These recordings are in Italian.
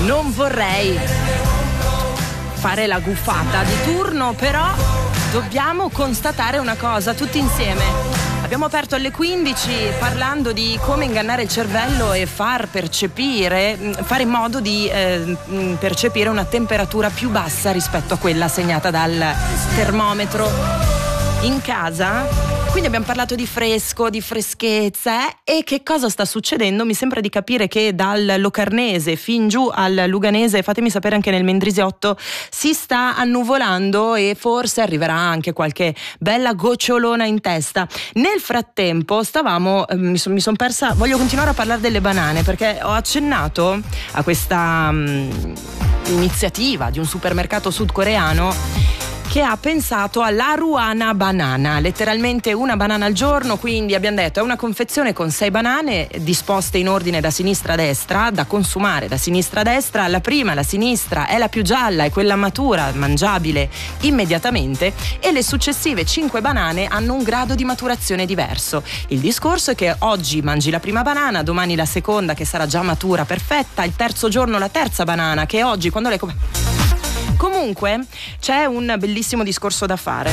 Non vorrei fare la gufata di turno, però dobbiamo constatare una cosa tutti insieme. Abbiamo aperto alle 15 parlando di come ingannare il cervello e fare in modo di percepire una temperatura più bassa rispetto a quella segnata dal termometro in casa. Quindi abbiamo parlato di fresco, di freschezza, e che cosa sta succedendo? Mi sembra di capire che dal Locarnese fin giù al Luganese, fatemi sapere anche nel Mendrisiotto, si sta annuvolando e forse arriverà anche qualche bella gocciolona in testa. Nel frattempo mi son persa, voglio continuare a parlare delle banane perché ho accennato a questa iniziativa di un supermercato sudcoreano che ha pensato all'Aruana banana, letteralmente una banana al giorno. Quindi abbiamo detto è una confezione con 6 banane disposte in ordine da sinistra a destra, da consumare da sinistra a destra. La prima, la sinistra, è la più gialla, è quella matura, mangiabile immediatamente, e le successive 5 banane hanno un grado di maturazione diverso. Il discorso è che oggi mangi la prima banana, domani la seconda che sarà già matura, perfetta, il terzo giorno la terza banana che oggi quando lei Comunque c'è un bellissimo discorso da fare.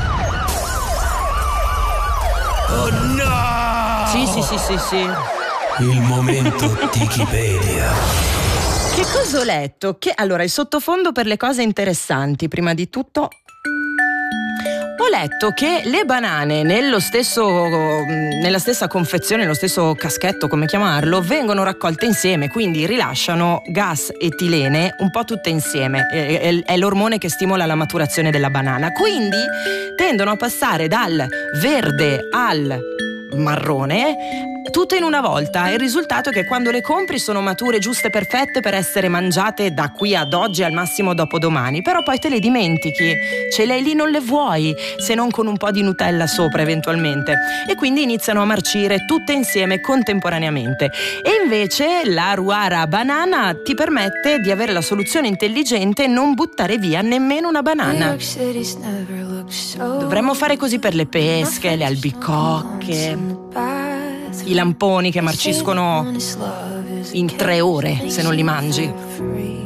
Oh no! Sì. Il momento Wikipedia. Che cosa ho letto? Allora, il sottofondo per le cose interessanti, prima di tutto. Ho letto che le banane nella stessa confezione, nello stesso caschetto, come chiamarlo, vengono raccolte insieme, quindi rilasciano gas etilene un po' tutte insieme. È l'ormone che stimola la maturazione della banana. Quindi tendono a passare dal verde al marrone tutte in una volta. Il risultato è che quando le compri sono mature, giuste, perfette per essere mangiate da qui ad oggi, al massimo dopodomani, però poi te le dimentichi, ce le hai lì, non le vuoi, se non con un po' di Nutella sopra eventualmente, e quindi iniziano a marcire tutte insieme contemporaneamente. E invece la Aruana banana ti permette di avere la soluzione intelligente e non buttare via nemmeno una banana. Dovremmo fare così per le pesche, le albicocche, i lamponi che marciscono in 3 ore se non li mangi.